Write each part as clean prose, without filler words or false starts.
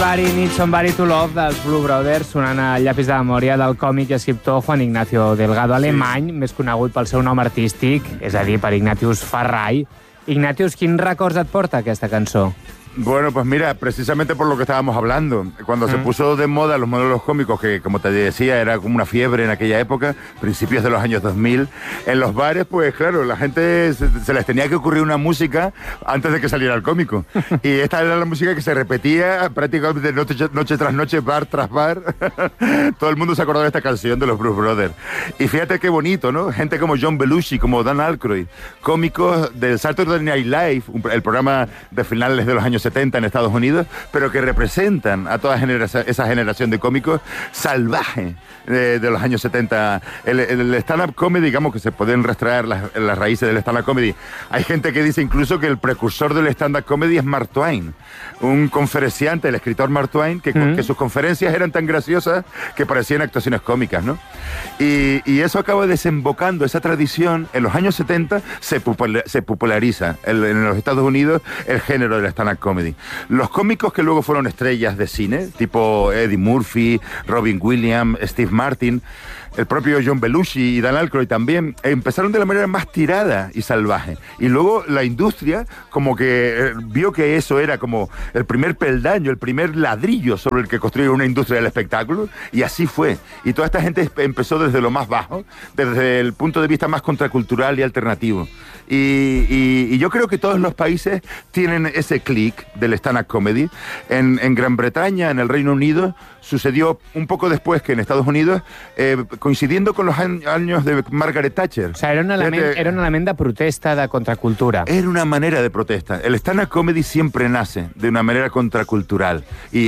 Everybody Needs Somebody to Love dels Blue Brothers, sonant al llapis de memòria del còmic i escriptor Juan Ignacio Delgado, alemany, més conegut pel seu nom artístic, és a dir, per Ignatius Farray. Ignatius, quins records et porta aquesta cançó? Bueno, pues mira, precisamente por lo que estábamos hablando, cuando se puso de moda los modelos cómicos, que como te decía era como una fiebre en aquella época, principios de los años 2000, en los bares, pues claro, la gente se les tenía que ocurrir una música antes de que saliera el cómico. Y esta era la música que se repetía prácticamente noche tras noche, bar tras bar. Todo el mundo se acordaba de esta canción de los Blues Brothers. Y fíjate qué bonito, ¿no? Gente como John Belushi, como Dan Aykroyd, cómicos del Saturday Night Live, el programa de finales de los años 70 en Estados Unidos, pero que representan a toda esa generación de cómicos salvaje de los años 70. El stand-up comedy, digamos que se pueden rastrear las raíces del stand-up comedy. Hay gente que dice incluso que el precursor del stand-up comedy es Mark Twain, un conferenciante, el escritor Mark Twain, que sus conferencias eran tan graciosas que parecían actuaciones cómicas, ¿no? Y eso acaba desembocando, esa tradición, en los años 70 se populariza en los Estados Unidos el género del stand-up comedy. Los cómicos que luego fueron estrellas de cine, tipo Eddie Murphy, Robin Williams, Steve Martin, el propio John Belushi y Dan Aykroyd también, empezaron de la manera más tirada y salvaje. Y luego la industria como que vio que eso era como el primer peldaño, el primer ladrillo sobre el que construir una industria del espectáculo, y así fue. Y toda esta gente empezó desde lo más bajo, desde el punto de vista más contracultural y alternativo. Y yo creo que todos los países tienen ese click del stand-up comedy. En Gran Bretaña, en el Reino Unido, sucedió un poco después que en Estados Unidos, coincidiendo con los años de Margaret Thatcher. O sea, era un element de protesta, de contracultura. Era una manera de protesta. El stand-up comedy siempre nace de una manera contracultural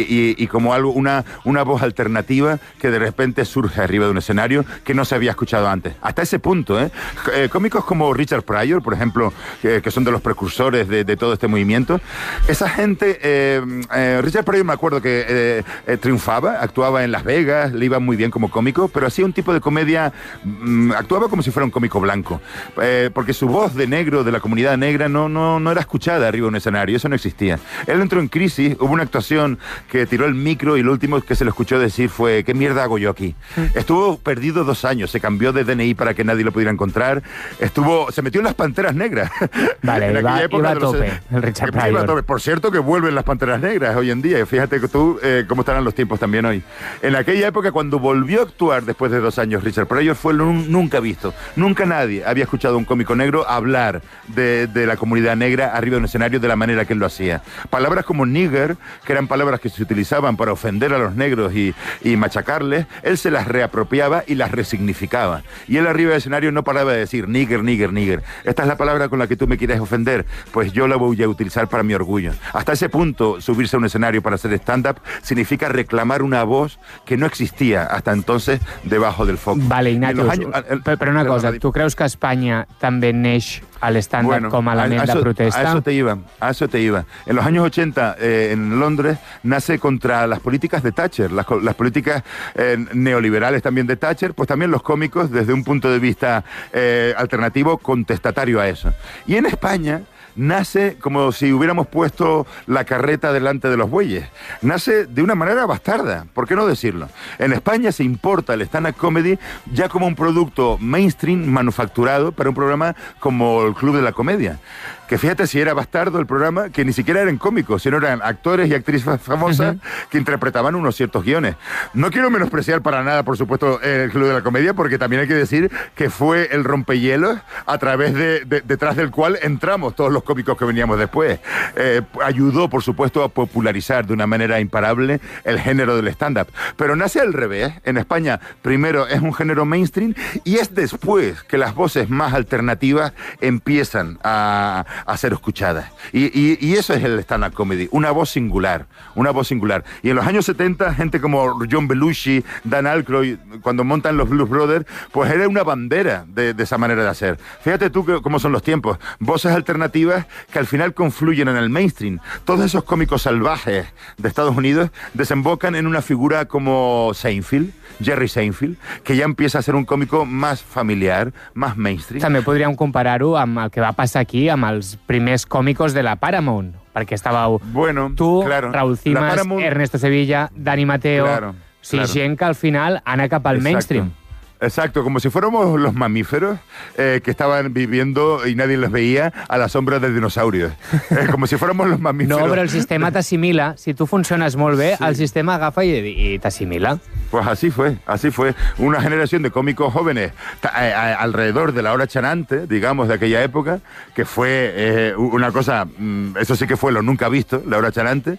y como algo, una voz alternativa que de repente surge arriba de un escenario que no se había escuchado antes. Hasta ese punto, cómicos como Richard Pryor, por ejemplo, que son de los precursores de todo este movimiento, esa gente, Richard Pryor me acuerdo que triunfaba, actuaba en Las Vegas, le iba muy bien como cómico, pero hacía un tipo de comedia, actuaba como si fuera un cómico blanco, porque su voz de negro, de la comunidad negra, no era escuchada arriba de un escenario, eso no existía. Él entró en crisis, hubo una actuación que tiró el micro y lo último que se le escuchó decir fue, ¿qué mierda hago yo aquí? Estuvo perdido 2 años, se cambió de DNI para que nadie lo pudiera encontrar, se metió en las Panteras Negras. Vale, iba a tope, el Richard Pryor. Por cierto que vuelven las Panteras Negras hoy en día, fíjate que tú cómo estarán los tiempos también hoy. En aquella época, cuando volvió a actuar después de 2 años, Richard Pryor fue nunca visto. Nunca nadie había escuchado a un cómico negro hablar de la comunidad negra arriba de un escenario de la manera que él lo hacía. Palabras como nigger, que eran palabras que se utilizaban para ofender a los negros y machacarles, él se las reapropiaba y las resignificaba. Y él arriba del escenario no paraba de decir nigger, nigger, nigger. Esta es la palabra con la que tú me quieres ofender, pues yo la voy a utilizar para mi orgullo. Hasta ese punto, subirse a un escenario para hacer stand-up significa reclamar una voz que no existía hasta entonces debajo del foco. Vale, Ignatius, però una cosa, tu creus que a Espanya també neix el stand-up com a element de protesta? A eso te iba. En los años 80, en Londres, nace contra las políticas de Thatcher, las políticas neoliberales también de Thatcher, pues también los cómicos desde un punto de vista alternativo, contestatario a eso. Y en España nace como si hubiéramos puesto la carreta delante de los bueyes. Nace de una manera bastarda, ¿por qué no decirlo? En España se importa el stand-up comedy ya como un producto mainstream manufacturado para un programa como el Club de la Comedia. Que fíjate si era bastardo el programa, que ni siquiera eran cómicos, sino eran actores y actrices famosas que interpretaban unos ciertos guiones. No quiero menospreciar para nada, por supuesto, el Club de la Comedia, porque también hay que decir que fue el rompehielos a través detrás del cual entramos todos los cómicos que veníamos después. Ayudó, por supuesto, a popularizar de una manera imparable el género del stand-up. Pero nace al revés. En España, primero es un género mainstream y es después que las voces más alternativas empiezan a ser escuchadas. Y eso es el stand-up comedy, una voz singular. Y en los años 70, gente como John Belushi, Dan Aykroyd, cuando montan los Blues Brothers, pues era una bandera de esa manera de hacer. Fíjate tú cómo son los tiempos. Voces alternativas alternativas que al final confluyen en el mainstream. Todos esos cómicos salvajes de Estados Unidos desembocan en una figura como Seinfeld, Jerry Seinfeld, que ya empieza a ser un còmico más familiar, más mainstream. També podríem comparar-ho amb el que va passar aquí amb els primers còmicos de la Paramount, perquè estàveu tu, claro, Raúl Cimas, Paramount... Ernesto Sevilla, Dani Mateo... Claro, claro. Gent que al final ana cap al mainstream. Exacto, como si fuéramos los mamíferos que estaban viviendo y nadie los veía a la sombra de dinosaurios. Como si fuéramos los mamíferos. No, però el sistema t'assimila. Si tu funciones molt bé, el sistema agafa i t'assimila. Pues así fue. Una generación de cómicos jóvenes alrededor de la hora chanante, digamos, de aquella época, que fue una cosa, eso sí que fue lo nunca visto, la hora chanante.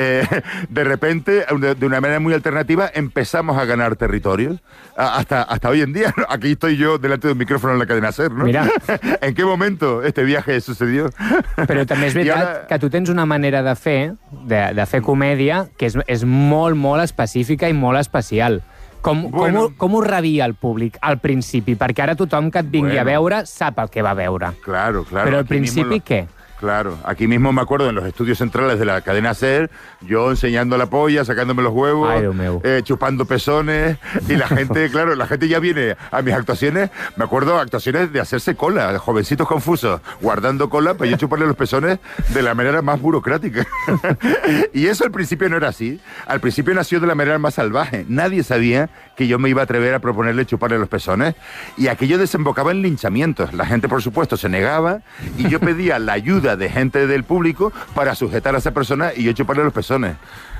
De repente, de una manera muy alternativa, empezamos a ganar territorios. Hasta hoy en día, aquí estoy yo delante de un micrófono en la cadena SER, ¿no? Mira. ¿En qué momento este viaje sucedió? Però també és veritat que tu tens una manera de fer comèdia que és molt, molt específica i molt especial. Com ho rebia el públic al principi? Perquè ara tothom que et vingui a veure sap el que va veure. Claro. Però al principi què? Claro, aquí mismo me acuerdo en los estudios centrales de la cadena SER, yo enseñando la polla, sacándome los huevos, chupando pezones, y la gente, claro, la gente ya viene a mis actuaciones, me acuerdo actuaciones de hacerse cola, de jovencitos confusos, guardando cola para yo chuparle los pezones de la manera más burocrática. Y eso al principio no era así, al principio nació de la manera más salvaje, nadie sabía que yo me iba a atrever a proponerle chuparle los pezones, y aquello desembocaba en linchamientos, la gente por supuesto se negaba, y yo pedía la ayuda de gente del público para sujetar a esa persona y yo chuparle los pezones.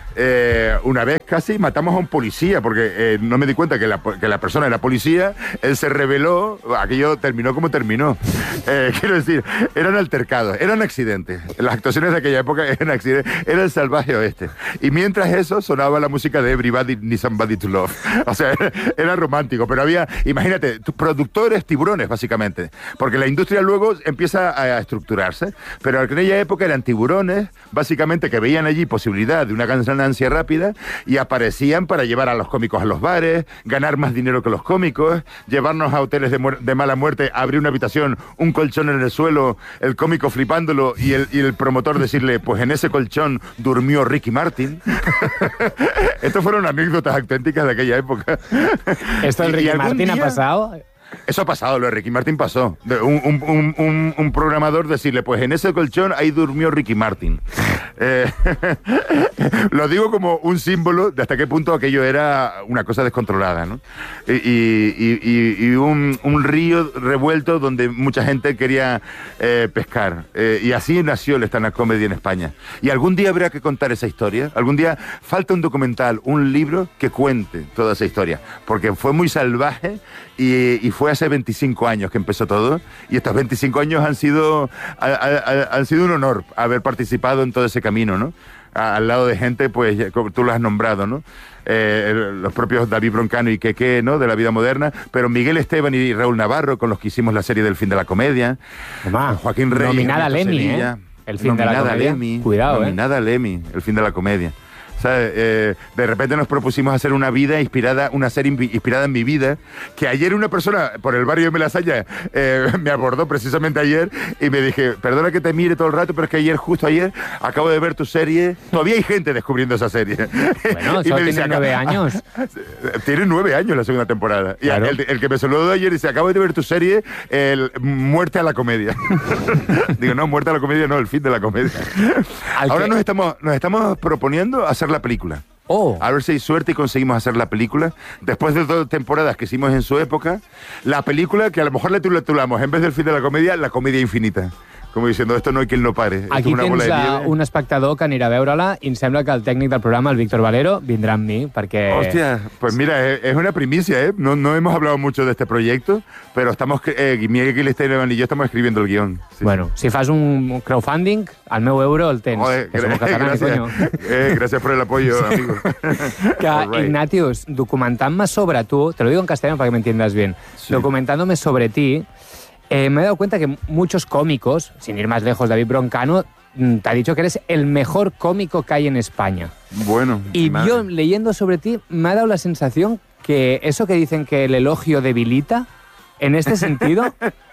Una vez casi matamos a un policía porque no me di cuenta que la persona era policía, él se rebeló, aquello terminó como terminó. Quiero decir, eran altercados, eran accidentes. Las actuaciones de aquella época eran accidentes, era el salvaje oeste. Y mientras eso sonaba la música de Everybody Needs Somebody to Love. O sea, era romántico, pero había, imagínate, productores tiburones básicamente, porque la industria luego empieza a estructurarse, pero en aquella época eran tiburones básicamente que veían allí posibilidad de una ganancia rápida y aparecían para llevar a los cómicos a los bares, ganar más dinero que los cómicos, llevarnos a hoteles de mala muerte, abrir una habitación, un colchón en el suelo, el cómico flipándolo y el promotor decirle, pues en ese colchón durmió Ricky Martin. Estas fueron anécdotas auténticas de aquella época. ¿Esto del Ricky Martin ha pasado? Eso ha pasado, lo de Ricky Martin pasó. Un programador decirle, pues en ese colchón ahí durmió Ricky Martin. Lo digo como un símbolo de hasta qué punto aquello era una cosa descontrolada, ¿no? Y un río revuelto donde mucha gente quería pescar. Y así nació el stand-up comedy en España. Y algún día habrá que contar esa historia. Algún día falta un documental, un libro que cuente toda esa historia. Porque fue muy salvaje y fue hace 25 años que empezó todo. Y estos 25 años han sido un honor haber participado en todo ese camino, ¿no? Al lado de gente, pues, como tú lo has nombrado, ¿no? Los propios David Broncano y Keke, ¿no? De la vida moderna, pero Miguel Esteban y Raúl Navarro, con los que hicimos la serie del Fin de la Comedia. Joaquín Reyes. Nominada al Emmy, El Fin de la Comedia. Cuidado, nominada al Emmy, El Fin de la Comedia. O sea, de repente nos propusimos hacer una serie inspirada en mi vida, que ayer una persona por el barrio de Melasaya me abordó precisamente ayer y me dije, perdona que te mire todo el rato, pero es que justo ayer, acabo de ver tu serie, todavía hay gente descubriendo esa serie. Bueno, solo tiene 9 años. Tiene 9 años la segunda temporada. Claro. Y el que me saludó ayer dice, acabo de ver tu serie, Muerte a la Comedia. Digo, no, Muerte a la Comedia no, El Fin de la Comedia. Ahora nos estamos proponiendo hacer la película. A ver si hay suerte y conseguimos hacer la película. Después de 2 temporadas que hicimos en su época, la película que a lo mejor le titulamos, en vez del Fin de la Comedia, La Comedia Infinita. Com diciendo, esto no hay quien lo pare. Aquí tens un espectador que anirà a veure-la i em sembla que el tècnic del programa, el Víctor Valero, vindrà amb mi perquè... Hostia, pues mira, es una primicia, ¿eh? No hemos hablado mucho de este proyecto, pero estamos, Miguel Esteban y yo estamos escribiendo el guión. Sí, bueno, si fas un crowdfunding, el meu euro el tens. Que somos catalans, coño. Gracias por el apoyo, amigo. Que, Ignatius, documentant-me sobre tu, te lo digo en castellano para que me entiendas bien, sí. Documentándome sobre ti, me he dado cuenta que muchos cómicos, sin ir más lejos, David Broncano, te ha dicho que eres el mejor cómico que hay en España. Bueno. Y yo, leyendo sobre ti, me ha dado la sensación que eso que dicen que el elogio debilita, en este sentido,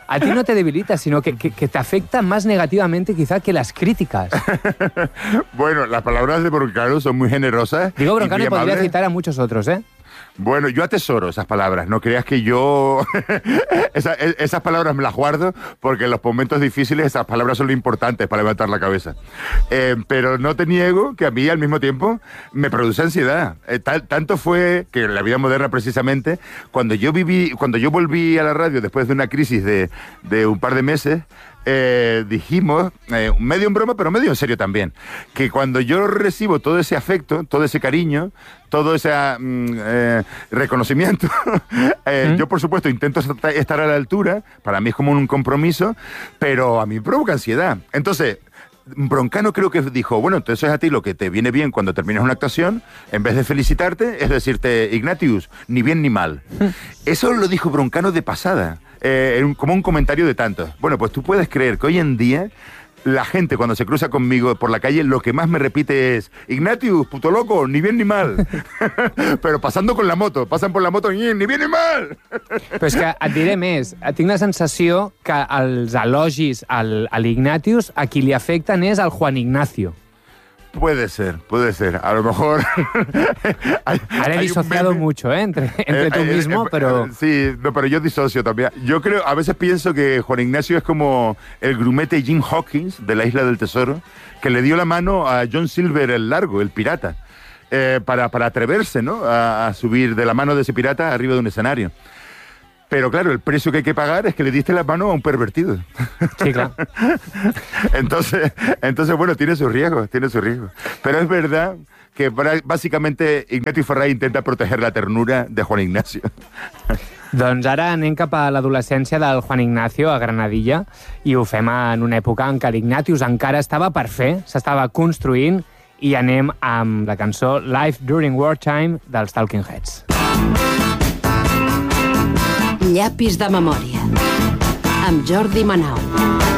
a ti no te debilita, sino que te afecta más negativamente quizá que las críticas. Bueno, las palabras de Broncano son muy generosas. Digo Broncano y podría amables. citar a muchos otros, ¿eh? Bueno, yo atesoro esas palabras, no creas que yo esas palabras me las guardo porque en los momentos difíciles esas palabras son lo importantes para levantar la cabeza. Pero no te niego que a mí al mismo tiempo me produce ansiedad. Tanto fue que en la vida moderna precisamente, cuando yo volví a la radio después de una crisis de un par de meses, dijimos, medio en broma, pero medio en serio también, que cuando yo recibo todo ese afecto, todo ese cariño, todo ese reconocimiento, yo por supuesto intento estar a la altura, para mí es como un compromiso, pero a mí me provoca ansiedad. Entonces, Broncano creo que dijo, bueno, entonces a ti lo que te viene bien cuando terminas una actuación, en vez de felicitarte, es decirte, Ignatius, ni bien ni mal. Eso lo dijo Broncano de pasada, como un comentario de tantos. Bueno, pues tú puedes creer que hoy en día la gente cuando se cruza conmigo por la calle lo que más me repite es Ignatius, puto loco, ni bien ni mal. Però passant con la moto, passen per la moto ni bien ni mal. Però és que et diré més, tinc la sensació que els elogis a l'Ignatius a qui li afecten és al Juan Ignacio. Puede ser. A lo mejor... Ahora he disociado mucho, entre tú mismo, pero... Sí, no, pero yo disocio también. Yo creo, a veces pienso que Juan Ignacio es como el grumete Jim Hawkins de la Isla del Tesoro, que le dio la mano a John Silver el Largo, el pirata, para atreverse, ¿no?, a subir de la mano de ese pirata arriba de un escenario. Pero claro, el precio que hay que pagar es que le diste la mano a un pervertido. Sí, claro. Entonces, bueno, tiene sus riesgos. Pero es verdad que básicamente Ignatius Farray intenta proteger la ternura de Juan Ignacio. Doncs ara anem cap a l'adolescència del Juan Ignacio a Granadilla i ho fem en una època en què l'Ignatius encara estava per fer, s'estava construint, i anem amb la cançó Life During Wartime dels Talking Heads. Llapis de memòria, amb Jordi Manau.